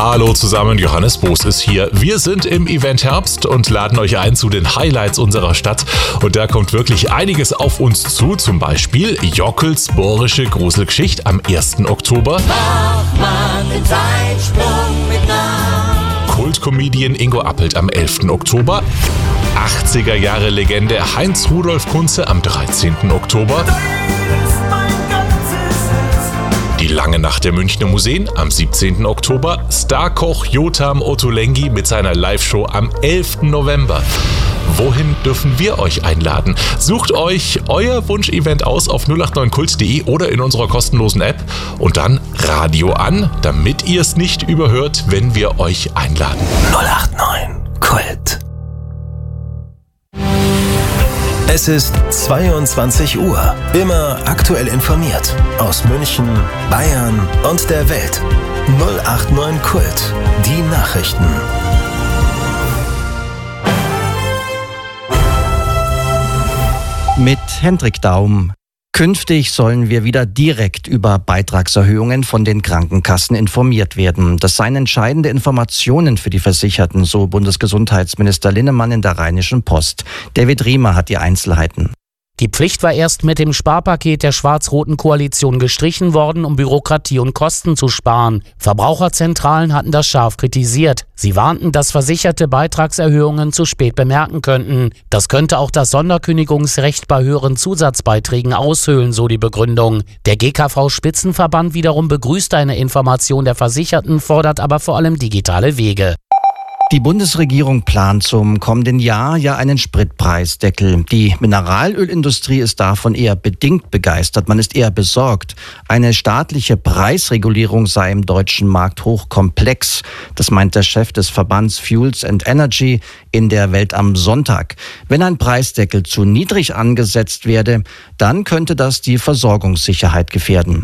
Hallo zusammen, Johannes Boos ist hier. Wir sind im Event Herbst und laden euch ein zu den Highlights unserer Stadt. Und da kommt wirklich einiges auf uns zu, zum Beispiel Jockels bohrische Gruselgeschichte am 1. Oktober. Mach mal den Zeitsprung mit nach. Kultcomedian Ingo Appelt am 11. Oktober. 80er-Jahre-Legende Heinz-Rudolf Kunze am 13. Oktober. Die lange Nacht der Münchner Museen am 17. Oktober. Starkoch Jotam Ottolenghi mit seiner Live-Show am 11. November. Wohin dürfen wir euch einladen? Sucht euch euer Wunschevent aus auf 089kult.de oder in unserer kostenlosen App und dann Radio an, damit ihr es nicht überhört, wenn wir euch einladen. 089 Kult. Es ist 22 Uhr. Immer aktuell informiert. Aus München, Bayern und der Welt. 089 Kult. Die Nachrichten. Mit Hendrik Daum. Künftig sollen wir wieder direkt über Beitragserhöhungen von den Krankenkassen informiert werden. Das seien entscheidende Informationen für die Versicherten, so Bundesgesundheitsminister Linnemann in der Rheinischen Post. David Riemer hat die Einzelheiten. Die Pflicht war erst mit dem Sparpaket der schwarz-roten Koalition gestrichen worden, um Bürokratie und Kosten zu sparen. Verbraucherzentralen hatten das scharf kritisiert. Sie warnten, dass Versicherte Beitragserhöhungen zu spät bemerken könnten. Das könnte auch das Sonderkündigungsrecht bei höheren Zusatzbeiträgen aushöhlen, so die Begründung. Der GKV-Spitzenverband wiederum begrüßt eine Information der Versicherten, fordert aber vor allem digitale Wege. Die Bundesregierung plant zum kommenden Jahr ja einen Spritpreisdeckel. Die Mineralölindustrie ist davon eher bedingt begeistert. Man ist eher besorgt. Eine staatliche Preisregulierung sei im deutschen Markt hochkomplex. Das meint der Chef des Verbands Fuels and Energy in der Welt am Sonntag. Wenn ein Preisdeckel zu niedrig angesetzt werde, dann könnte das die Versorgungssicherheit gefährden.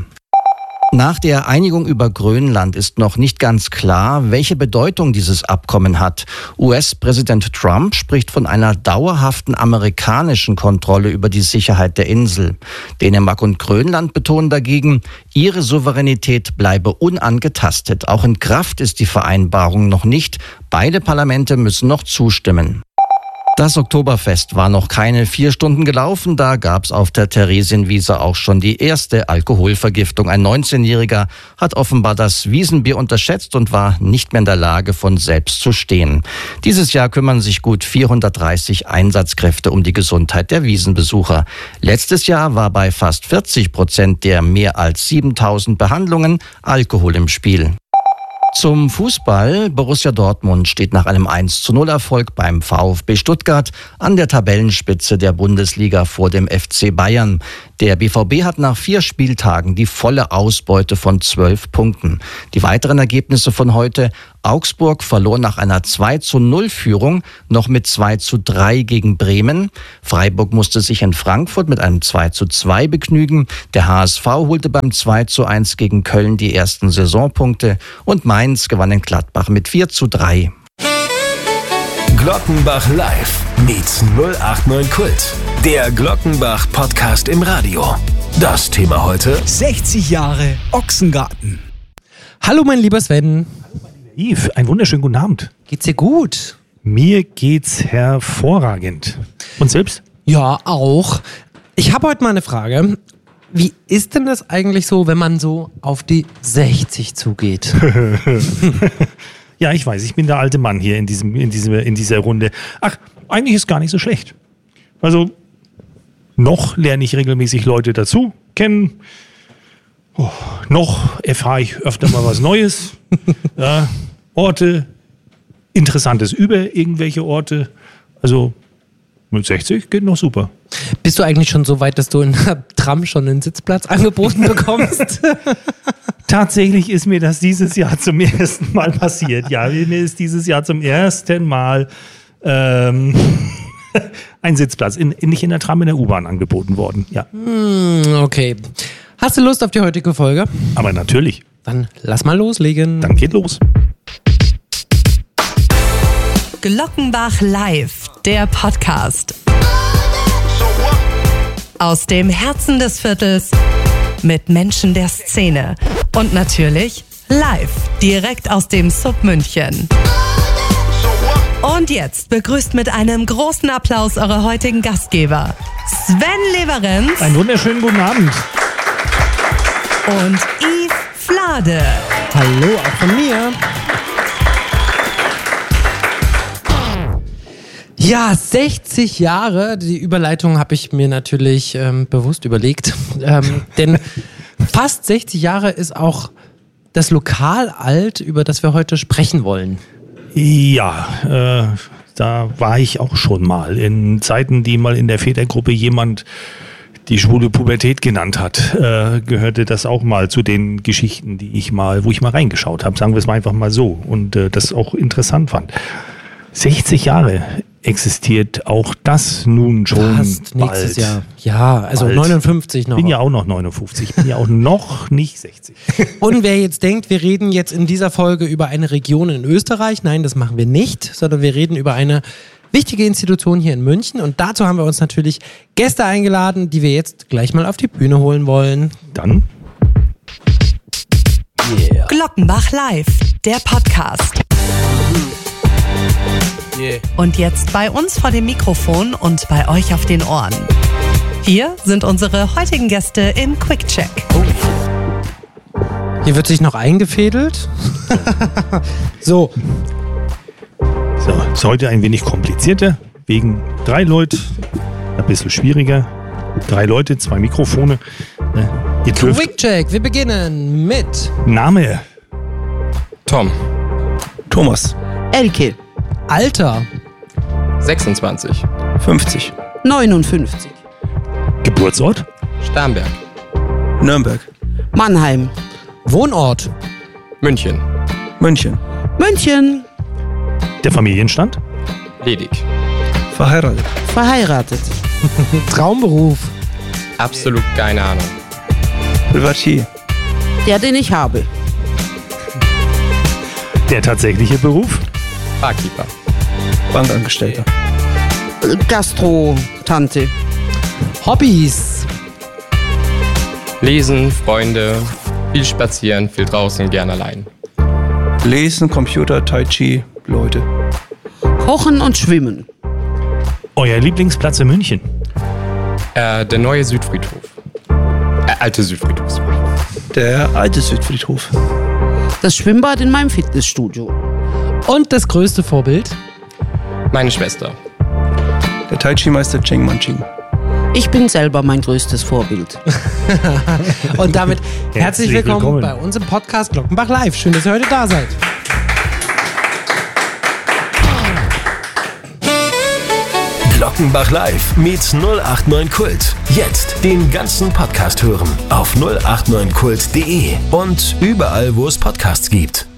Nach der Einigung über Grönland ist noch nicht ganz klar, welche Bedeutung dieses Abkommen hat. US-Präsident Trump spricht von einer dauerhaften amerikanischen Kontrolle über die Sicherheit der Insel. Dänemark und Grönland betonen dagegen, ihre Souveränität bleibe unangetastet. Auch in Kraft ist die Vereinbarung noch nicht. Beide Parlamente müssen noch zustimmen. Das Oktoberfest war noch keine 4 Stunden gelaufen, da gab's auf der Theresienwiese auch schon die erste Alkoholvergiftung. Ein 19-Jähriger hat offenbar das Wiesenbier unterschätzt und war nicht mehr in der Lage, von selbst zu stehen. Dieses Jahr kümmern sich gut 430 Einsatzkräfte um die Gesundheit der Wiesenbesucher. Letztes Jahr war bei fast 40% der mehr als 7000 Behandlungen Alkohol im Spiel. Zum Fußball. Borussia Dortmund steht nach einem 1:0-Erfolg beim VfB Stuttgart an der Tabellenspitze der Bundesliga vor dem FC Bayern. Der BVB hat nach 4 Spieltagen die volle Ausbeute von 12 Punkten. Die weiteren Ergebnisse von heute: Augsburg verlor nach einer 2:0-Führung noch mit 2:3 gegen Bremen. Freiburg musste sich in Frankfurt mit einem 2:2 begnügen. Der HSV holte beim 2:1 gegen Köln die ersten Saisonpunkte. Und Mainz gewann in Gladbach mit 4:3. Glockenbach live meets 089 Kult. Der Glockenbach-Podcast im Radio. Das Thema heute: 60 Jahre Ochsengarten. Hallo mein lieber Sven. Yves, einen wunderschönen guten Abend. Geht's dir gut? Mir geht's hervorragend. Und selbst? Ja, auch. Ich habe heute mal eine Frage. Wie ist denn das eigentlich so, wenn man so auf die 60 zugeht? Ja, ich weiß, ich bin der alte Mann hier in dieser Runde. Ach, eigentlich ist gar nicht so schlecht. Also, noch lerne ich regelmäßig Leute dazu kennen. Oh, noch erfahre ich öfter mal was Neues. Orte, Interessantes über irgendwelche Orte. Also mit 60 geht noch super. Bist du eigentlich schon so weit, dass du in der Tram schon einen Sitzplatz angeboten bekommst? Tatsächlich ist mir das dieses Jahr zum ersten Mal passiert. Ja, mir ist dieses Jahr zum ersten Mal ein Sitzplatz, nicht in der Tram, in der U-Bahn angeboten worden. Ja. Okay. Hast du Lust auf die heutige Folge? Aber natürlich. Dann lass mal loslegen. Dann geht los. Glockenbach live, der Podcast. Aus dem Herzen des Viertels, mit Menschen der Szene und natürlich live, direkt aus dem Sub München. Und jetzt begrüßt mit einem großen Applaus eure heutigen Gastgeber, Sven Leverenz. Einen wunderschönen guten Abend. Und Yves Flade. Hallo, auch von mir. Ja, 60 Jahre, die Überleitung habe ich mir natürlich bewusst überlegt, denn fast 60 Jahre ist auch das Lokal alt, über das wir heute sprechen wollen. Ja, da war ich auch schon mal. In Zeiten, die mal in der Vätergruppe jemand die schwule Pubertät genannt hat, gehörte das auch mal zu den Geschichten, wo ich mal reingeschaut habe. Sagen wir es mal einfach mal so. Und das auch interessant fand. 60 Jahre existiert auch das nun schon Fast bald. Nächstes Jahr. Ja, also bald. 59 noch. Ich bin ja auch noch 59, bin ja auch noch nicht 60. Und wer jetzt denkt, wir reden jetzt in dieser Folge über eine Region in Österreich, nein, das machen wir nicht, sondern wir reden über eine wichtige Institution hier in München und dazu haben wir uns natürlich Gäste eingeladen, die wir jetzt gleich mal auf die Bühne holen wollen. Dann Glockenbach Live, der Podcast. Und jetzt bei uns vor dem Mikrofon und bei euch auf den Ohren. Hier sind unsere heutigen Gäste im Quick-Check. Hier wird sich noch eingefädelt. So. ist heute ein wenig komplizierter, wegen 3 Leute, ein bisschen schwieriger. 3 Leute, 2 Mikrofone. Ihr dürft Quick-Check, wir beginnen mit Name. Tom. Thomas. Elke. Alter. 26. 50. 59. Geburtsort. Starnberg. Nürnberg. Mannheim. Wohnort. München. München. München. Der Familienstand. Ledig. Verheiratet. Verheiratet. Traumberuf. Absolut keine Ahnung. Privatier. Der, den ich habe. Der tatsächliche Beruf. Barkeeper. Bankangestellter. Gastro-Tante. Hobbys. Lesen, Freunde, viel spazieren, viel draußen, gern allein. Lesen, Computer, Tai Chi, Leute. Kochen und Schwimmen. Euer Lieblingsplatz in München. Der neue Südfriedhof. Alte Südfriedhof. Der alte Südfriedhof. Das Schwimmbad in meinem Fitnessstudio. Und das größte Vorbild? Meine Schwester. Der Tai Chi Meister Cheng Manching. Ich bin selber mein größtes Vorbild. Und damit herzlich willkommen bei uns im Podcast Glockenbach Live. Schön, dass ihr heute da seid. Glockenbach Live meets 089 Kult. Jetzt den ganzen Podcast hören auf 089kult.de und überall, wo es Podcasts gibt.